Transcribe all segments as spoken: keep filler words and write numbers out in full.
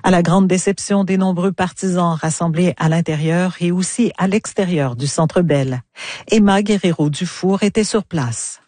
À la grande déception des nombreux partisans rassemblés à l'intérieur et aussi à l'extérieur du Centre Bell, Emma Guerrero-Dufour était sur place.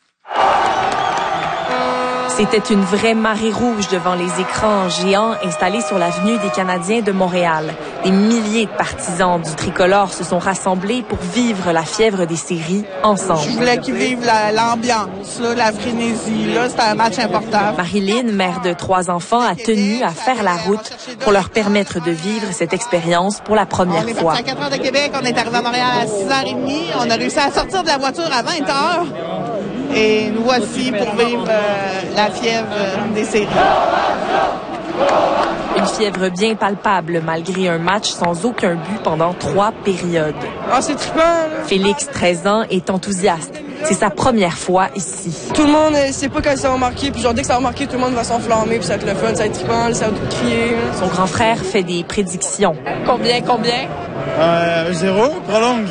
C'était une vraie marée rouge devant les écrans géants installés sur l'avenue des Canadiens de Montréal. Des milliers de partisans du tricolore se sont rassemblés pour vivre la fièvre des séries ensemble. Je voulais qu'ils vivent la, l'ambiance, là, la frénésie. Là, c'était un match important. Marilyn, mère de trois enfants, a tenu à faire la route pour leur permettre de vivre cette expérience pour la première on fois. On est parti à quatre heures de Québec, on est arrivé à Montréal à six heures trente. On a réussi à sortir de la voiture à vingt heures. Et nous voici pour vivre euh, la fièvre des séries. Une fièvre bien palpable malgré un match sans aucun but pendant trois périodes. Ah, c'est trippant, là. Félix, treize ans, est enthousiaste. C'est sa première fois ici. Tout le monde ne sait pas quand ça va marquer, puis genre dès que ça va marquer, tout le monde va s'enflammer, puis ça va être le fun, ça va être trippant, ça va tout crier. Son grand frère fait des prédictions. Combien, combien? Euh, zéro, prolonge.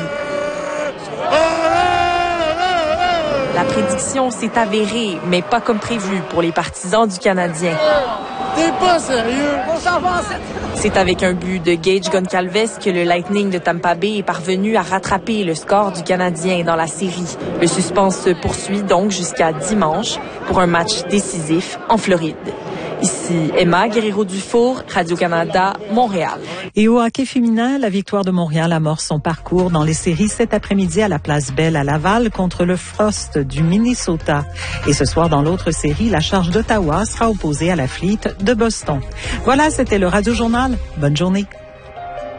La prédiction s'est avérée, mais pas comme prévu pour les partisans du Canadien. T'es pas sérieux? On s'en va en sept. C'est avec un but de Gage Goncalves que le Lightning de Tampa Bay est parvenu à rattraper le score du Canadien dans la série. Le suspense se poursuit donc jusqu'à dimanche pour un match décisif en Floride. Ici Emma Guerrero-Dufour, Radio-Canada, Montréal. Et au hockey féminin, la Victoire de Montréal amorce son parcours dans les séries cet après-midi à la Place Bell à Laval contre le Frost du Minnesota. Et ce soir, dans l'autre série, la Charge d'Ottawa sera opposée à la Fleet de Boston. Voilà, c'était le Radio Journal. Bonne journée.